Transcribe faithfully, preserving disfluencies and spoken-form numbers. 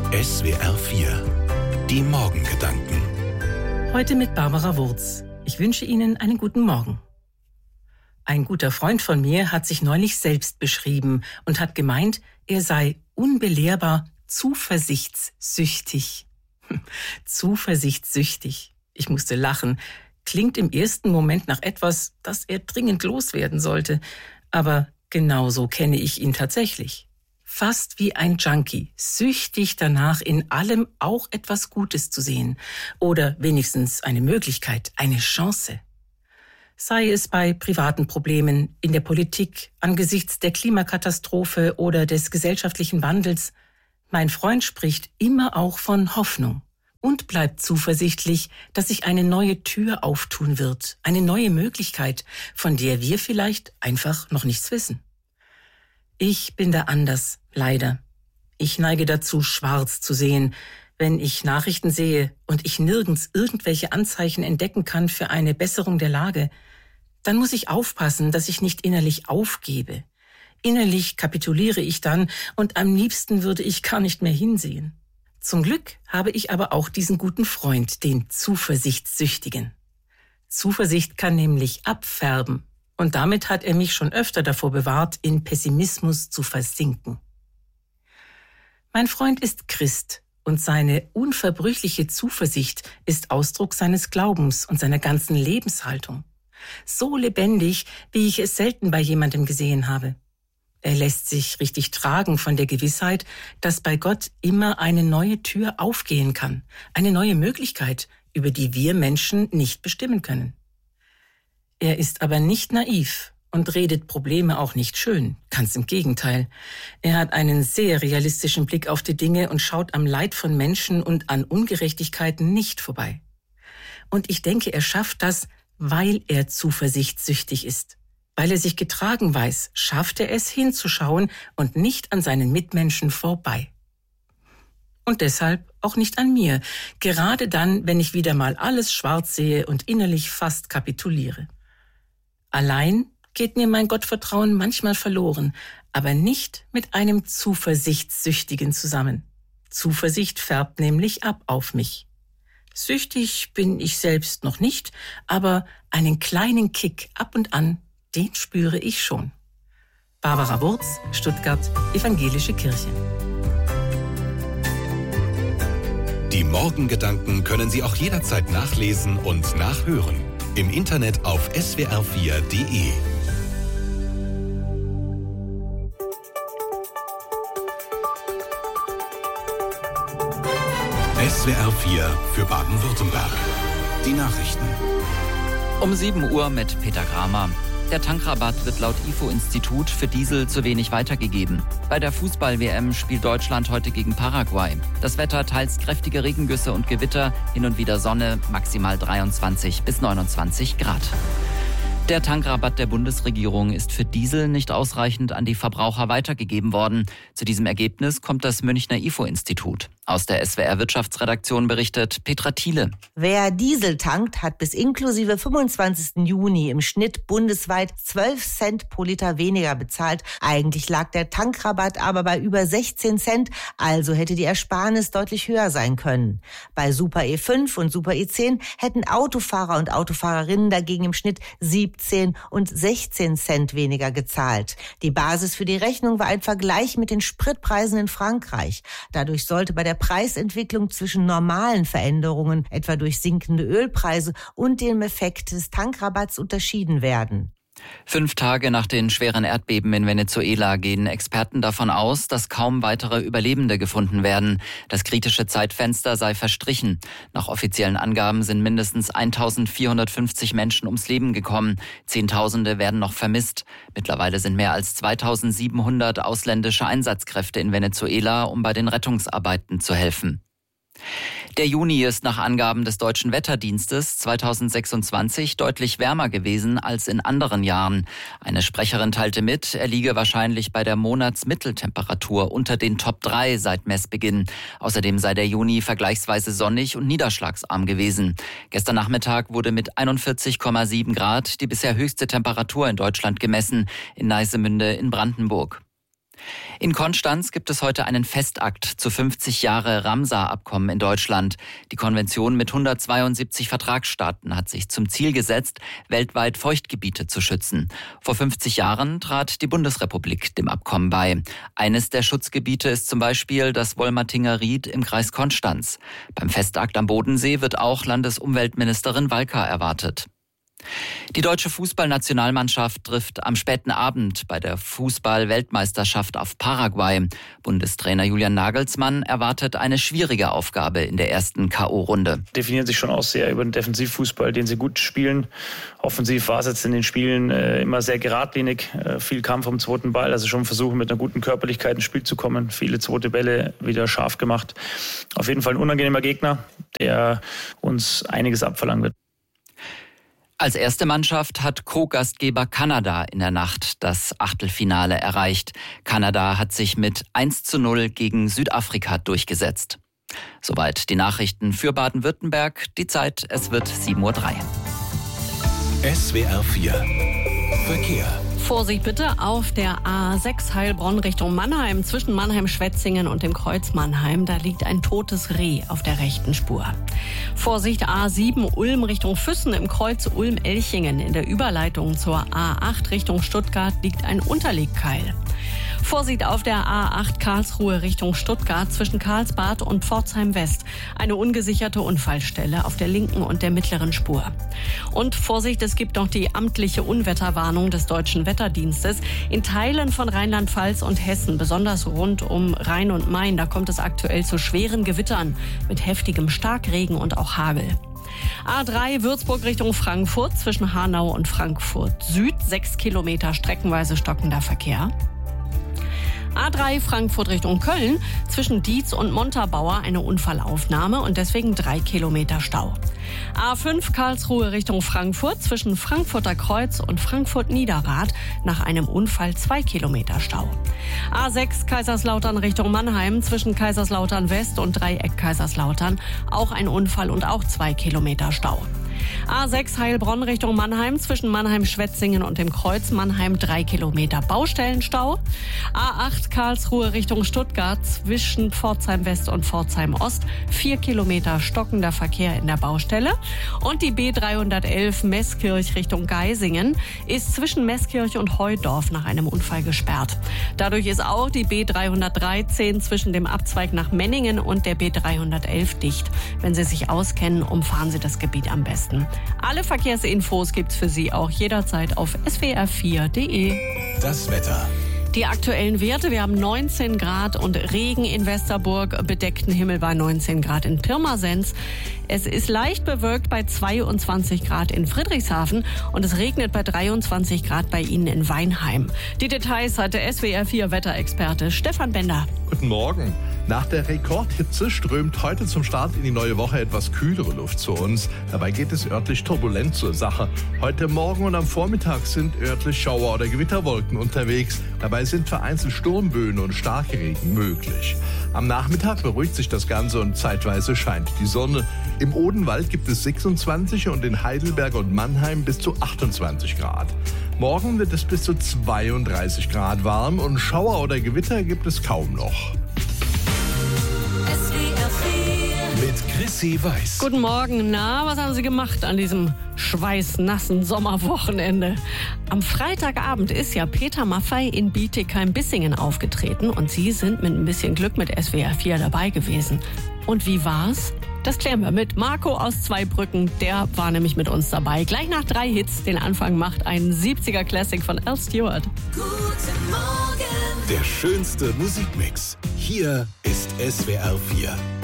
S W R vier. Die Morgengedanken. Heute mit Barbara Wurz. Ich wünsche Ihnen einen guten Morgen. Ein guter Freund von mir hat sich neulich selbst beschrieben und hat gemeint, er sei unbelehrbar zuversichtssüchtig. Zuversichtssüchtig. Ich musste lachen. Klingt im ersten Moment nach etwas, das er dringend loswerden sollte. Aber genauso kenne ich ihn tatsächlich. Fast wie ein Junkie, süchtig danach, in allem auch etwas Gutes zu sehen. Oder wenigstens eine Möglichkeit, eine Chance. Sei es bei privaten Problemen, in der Politik, angesichts der Klimakatastrophe oder des gesellschaftlichen Wandels. Mein Freund spricht immer auch von Hoffnung und bleibt zuversichtlich, dass sich eine neue Tür auftun wird, eine neue Möglichkeit, von der wir vielleicht einfach noch nichts wissen. Ich bin da anders, leider. Ich neige dazu, schwarz zu sehen, wenn ich Nachrichten sehe und ich nirgends irgendwelche Anzeichen entdecken kann für eine Besserung der Lage. Dann muss ich aufpassen, dass ich nicht innerlich aufgebe. Innerlich kapituliere ich dann und am liebsten würde ich gar nicht mehr hinsehen. Zum Glück habe ich aber auch diesen guten Freund, den Zuversichtssüchtigen. Zuversicht kann nämlich abfärben. Und damit hat er mich schon öfter davor bewahrt, in Pessimismus zu versinken. Mein Freund ist Christ und seine unverbrüchliche Zuversicht ist Ausdruck seines Glaubens und seiner ganzen Lebenshaltung. So lebendig, wie ich es selten bei jemandem gesehen habe. Er lässt sich richtig tragen von der Gewissheit, dass bei Gott immer eine neue Tür aufgehen kann, eine neue Möglichkeit, über die wir Menschen nicht bestimmen können. Er ist aber nicht naiv und redet Probleme auch nicht schön, ganz im Gegenteil. Er hat einen sehr realistischen Blick auf die Dinge und schaut am Leid von Menschen und an Ungerechtigkeiten nicht vorbei. Und ich denke, er schafft das, weil er zuversichtssüchtig ist. Weil er sich getragen weiß, schafft er es hinzuschauen und nicht an seinen Mitmenschen vorbei. Und deshalb auch nicht an mir, gerade dann, wenn ich wieder mal alles schwarz sehe und innerlich fast kapituliere. Allein geht mir mein Gottvertrauen manchmal verloren, aber nicht mit einem Zuversichtssüchtigen zusammen. Zuversicht färbt nämlich ab auf mich. Süchtig bin ich selbst noch nicht, aber einen kleinen Kick ab und an, den spüre ich schon. Barbara Wurz, Stuttgart, Evangelische Kirche. Die Morgengedanken können Sie auch jederzeit nachlesen und nachhören. Im Internet auf S W R vier Punkt de. S W R vier für Baden-Württemberg. Die Nachrichten. Um sieben Uhr mit Peter Kramer. Der Tankrabatt wird laut I F O-Institut für Diesel zu wenig weitergegeben. Bei der Fußball-W M spielt Deutschland heute gegen Paraguay. Das Wetter teils kräftige Regengüsse und Gewitter, hin und wieder Sonne, maximal dreiundzwanzig bis neunundzwanzig Grad. Der Tankrabatt der Bundesregierung ist für Diesel nicht ausreichend an die Verbraucher weitergegeben worden. Zu diesem Ergebnis kommt das Münchner I F O-Institut. Aus der S W R-Wirtschaftsredaktion berichtet Petra Thiele. Wer Diesel tankt, hat bis inklusive fünfundzwanzigsten Juni im Schnitt bundesweit zwölf Cent pro Liter weniger bezahlt. Eigentlich lag der Tankrabatt aber bei über sechzehn Cent, also hätte die Ersparnis deutlich höher sein können. Bei Super E fünf und Super E zehn hätten Autofahrer und Autofahrerinnen dagegen im Schnitt siebzehn und sechzehn Cent weniger gezahlt. Die Basis für die Rechnung war ein Vergleich mit den Spritpreisen in Frankreich. Dadurch sollte bei der Preisentwicklung zwischen normalen Veränderungen, etwa durch sinkende Ölpreise, und dem Effekt des Tankrabatts unterschieden werden. Fünf Tage nach den schweren Erdbeben in Venezuela gehen Experten davon aus, dass kaum weitere Überlebende gefunden werden. Das kritische Zeitfenster sei verstrichen. Nach offiziellen Angaben sind mindestens eintausendvierhundertfünfzig Menschen ums Leben gekommen. Zehntausende werden noch vermisst. Mittlerweile sind mehr als zweitausendsiebenhundert ausländische Einsatzkräfte in Venezuela, um bei den Rettungsarbeiten zu helfen. Der Juni ist nach Angaben des Deutschen Wetterdienstes zweitausendsechsundzwanzig deutlich wärmer gewesen als in anderen Jahren. Eine Sprecherin teilte mit, er liege wahrscheinlich bei der Monatsmitteltemperatur unter den Top drei seit Messbeginn. Außerdem sei der Juni vergleichsweise sonnig und niederschlagsarm gewesen. Gestern Nachmittag wurde mit einundvierzig Komma sieben Grad die bisher höchste Temperatur in Deutschland gemessen, in Neissemünde in Brandenburg. In Konstanz gibt es heute einen Festakt zu fünfzig Jahre Ramsar-Abkommen in Deutschland. Die Konvention mit hundertzweiundsiebzig Vertragsstaaten hat sich zum Ziel gesetzt, weltweit Feuchtgebiete zu schützen. Vor fünfzig Jahren trat die Bundesrepublik dem Abkommen bei. Eines der Schutzgebiete ist zum Beispiel das Wolmertinger Ried im Kreis Konstanz. Beim Festakt am Bodensee wird auch Landesumweltministerin Walker erwartet. Die deutsche Fußballnationalmannschaft trifft am späten Abend bei der Fußball-Weltmeisterschaft auf Paraguay. Bundestrainer Julian Nagelsmann erwartet eine schwierige Aufgabe in der ersten K O-Runde. Definieren sich schon auch sehr über den Defensivfußball, den sie gut spielen. Offensiv war es jetzt in den Spielen äh, immer sehr geradlinig, äh, viel Kampf am zweiten Ball, also schon versuchen mit einer guten Körperlichkeit ins Spiel zu kommen. Viele zweite Bälle wieder scharf gemacht. Auf jeden Fall ein unangenehmer Gegner, der uns einiges abverlangen wird. Als erste Mannschaft hat Co-Gastgeber Kanada in der Nacht das Achtelfinale erreicht. Kanada hat sich mit eins zu null gegen Südafrika durchgesetzt. Soweit die Nachrichten für Baden-Württemberg. Die Zeit, es wird sieben Uhr drei. S W R vier Verkehr. Vorsicht bitte auf der A sechs Heilbronn Richtung Mannheim. Zwischen Mannheim-Schwetzingen und dem Kreuz Mannheim, da liegt ein totes Reh auf der rechten Spur. Vorsicht A sieben Ulm Richtung Füssen im Kreuz Ulm-Elchingen. In der Überleitung zur A acht Richtung Stuttgart liegt ein Unterlegkeil. Vorsicht auf der A acht Karlsruhe Richtung Stuttgart zwischen Karlsbad und Pforzheim West. Eine ungesicherte Unfallstelle auf der linken und der mittleren Spur. Und Vorsicht, es gibt noch die amtliche Unwetterwarnung des Deutschen Wetterdienstes. In Teilen von Rheinland-Pfalz und Hessen, besonders rund um Rhein und Main, da kommt es aktuell zu schweren Gewittern mit heftigem Starkregen und auch Hagel. A drei Würzburg Richtung Frankfurt zwischen Hanau und Frankfurt Süd. Sechs Kilometer streckenweise stockender Verkehr. A drei Frankfurt Richtung Köln, zwischen Dietz und Montabaur eine Unfallaufnahme und deswegen drei Kilometer Stau. A fünf Karlsruhe Richtung Frankfurt, zwischen Frankfurter Kreuz und Frankfurt Niederrad nach einem Unfall zwei Kilometer Stau. A sechs Kaiserslautern Richtung Mannheim, zwischen Kaiserslautern West und Dreieck Kaiserslautern auch ein Unfall und auch zwei Kilometer Stau. A sechs Heilbronn Richtung Mannheim, zwischen Mannheim-Schwetzingen und dem Kreuz Mannheim drei Kilometer Baustellenstau. A acht Karlsruhe Richtung Stuttgart, zwischen Pforzheim West und Pforzheim Ost vier Kilometer stockender Verkehr in der Baustelle. Und die B dreihundertelf Meßkirch Richtung Geisingen ist zwischen Meßkirch und Heudorf nach einem Unfall gesperrt. Dadurch ist auch die B dreihundertdreizehn zwischen dem Abzweig nach Menningen und der B dreihundertelf dicht. Wenn Sie sich auskennen, umfahren Sie das Gebiet am besten. Alle Verkehrsinfos gibt's für Sie auch jederzeit auf S W R vier Punkt de. Das Wetter. Die aktuellen Werte, wir haben neunzehn Grad und Regen in Westerburg, bedeckten Himmel bei neunzehn Grad in Pirmasens. Es ist leicht bewölkt bei zweiundzwanzig Grad in Friedrichshafen und es regnet bei dreiundzwanzig Grad bei Ihnen in Weinheim. Die Details hatte S W R vier Wetterexperte Stefan Bender. Guten Morgen. Nach der Rekordhitze strömt heute zum Start in die neue Woche etwas kühlere Luft zu uns. Dabei geht es örtlich turbulent zur Sache. Heute Morgen und am Vormittag sind örtlich Schauer- oder Gewitterwolken unterwegs. Dabei sind vereinzelt Sturmböen und Starkregen möglich. Am Nachmittag beruhigt sich das Ganze und zeitweise scheint die Sonne. Im Odenwald gibt es sechsundzwanzig und in Heidelberg und Mannheim bis zu achtundzwanzig Grad. Morgen wird es bis zu zweiunddreißig Grad warm und Schauer oder Gewitter gibt es kaum noch. Mit Chrissy Weiß. Guten Morgen. Na, was haben Sie gemacht an diesem schweißnassen Sommerwochenende? Am Freitagabend ist ja Peter Maffay in Bietigheim-Bissingen aufgetreten und Sie sind mit ein bisschen Glück mit S W R vier dabei gewesen. Und wie war's? Das klären wir mit Marco aus Zweibrücken. Der war nämlich mit uns dabei. Gleich nach drei Hits. Den Anfang macht ein siebziger Classic von Al Stewart. Guten Morgen. Der schönste Musikmix. Hier ist S W R vier.